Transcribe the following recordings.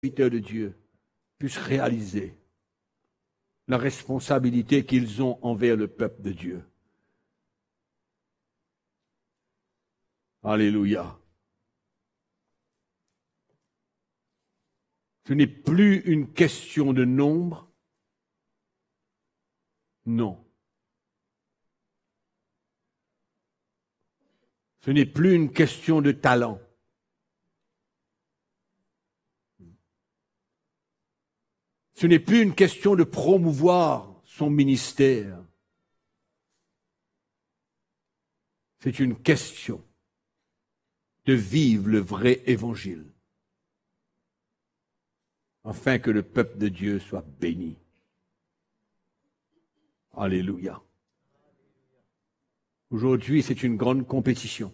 serviteurs de Dieu puissent réaliser la responsabilité qu'ils ont envers le peuple de Dieu. Alléluia. Ce n'est plus une question de nombre. Non. Ce n'est plus une question de talent. Ce n'est plus une question de promouvoir son ministère. C'est une question de vivre le vrai évangile, afin que le peuple de Dieu soit béni. Alléluia. Aujourd'hui, c'est une grande compétition.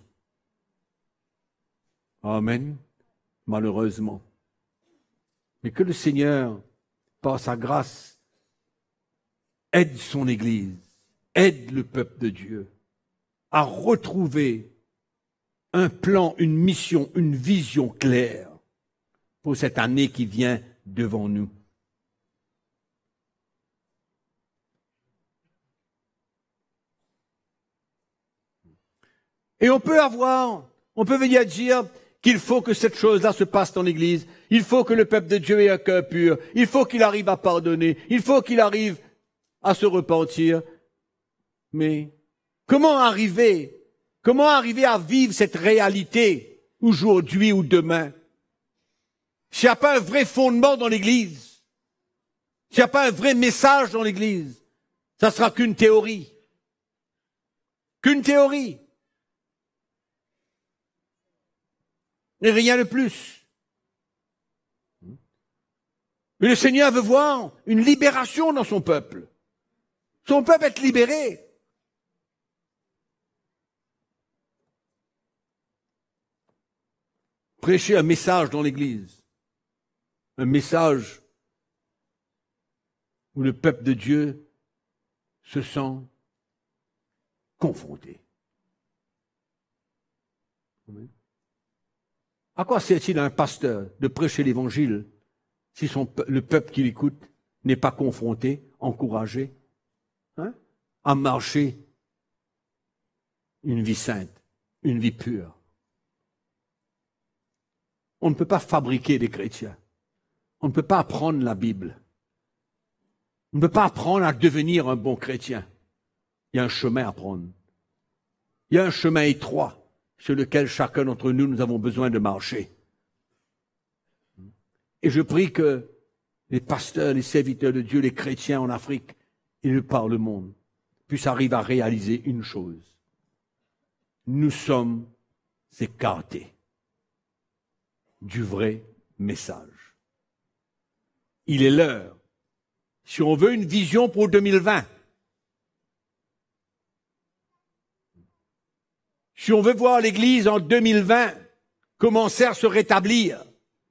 Amen. Malheureusement. Mais que le Seigneur, par sa grâce, aide son Église, aide le peuple de Dieu à retrouver un plan, une mission, une vision claire pour cette année qui vient devant nous. Et on peut venir dire qu'il faut que cette chose-là se passe dans l'Église. Il faut que le peuple de Dieu ait un cœur pur. Il faut qu'il arrive à pardonner. Il faut qu'il arrive à se repentir. Mais comment arriver à vivre cette réalité aujourd'hui ou demain? S'il n'y a pas un vrai fondement dans l'Église, s'il n'y a pas un vrai message dans l'Église, ça sera qu'une théorie. Qu'une théorie. Et rien de plus. Mais le Seigneur veut voir une libération dans son peuple. Son peuple est libéré. Prêcher un message dans l'Église. Un message où le peuple de Dieu se sent confronté. Amen. À quoi sert-il à un pasteur de prêcher l'Évangile si le peuple qui l'écoute n'est pas confronté, encouragé, à marcher une vie sainte, une vie pure? On ne peut pas fabriquer des chrétiens. On ne peut pas apprendre la Bible. On ne peut pas apprendre à devenir un bon chrétien. Il y a un chemin à prendre. Il y a un chemin étroit sur lequel chacun d'entre nous, nous avons besoin de marcher. Et je prie que les pasteurs, les serviteurs de Dieu, les chrétiens en Afrique et de par le monde puissent arriver à réaliser une chose. Nous sommes écartés du vrai message. Il est l'heure. Si on veut une vision pour 2020, si on veut voir l'Église en 2020 commencer à se rétablir,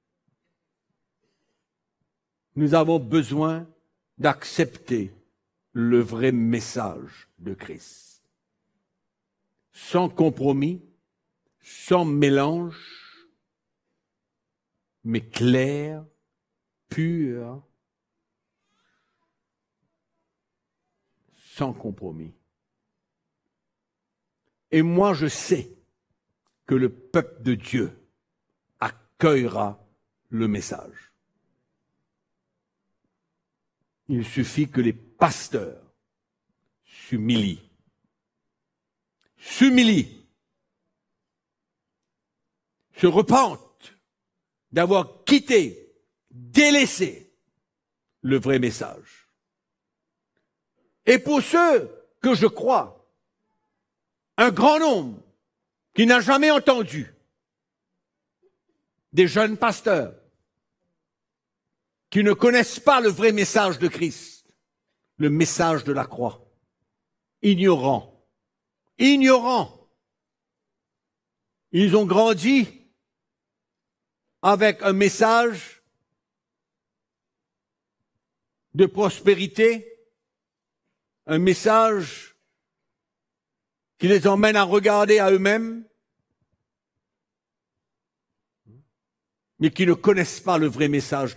nous avons besoin d'accepter le vrai message de Christ. Sans compromis, sans mélange, mais clair, pur, sans compromis. Et moi, je sais que le peuple de Dieu accueillera le message. Il suffit que les pasteurs s'humilient, se repentent d'avoir quitté, délaissé le vrai message. Et pour ceux que je crois, un grand nombre qui n'a jamais entendu, des jeunes pasteurs qui ne connaissent pas le vrai message de Christ, le message de la croix, ignorants. Ils ont grandi avec un message de prospérité, un message qui les emmène à regarder à eux-mêmes. mais qui ne connaissent pas le vrai message